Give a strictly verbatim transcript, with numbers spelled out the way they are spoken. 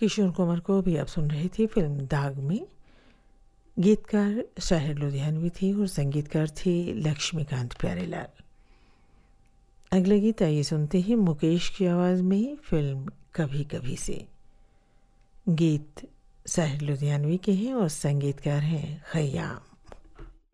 किशोर कुमार को भी आप सुन रहे थे फिल्म दाग में। गीतकार शाहिर लुधियानवी थी और संगीतकार थे लक्ष्मीकांत प्यारेलाल। अगला गीत आइए सुनते हैं मुकेश की आवाज़ में फिल्म कभी कभी से। गीत शाहिर लुधियानवी के हैं और संगीतकार हैं खयाम।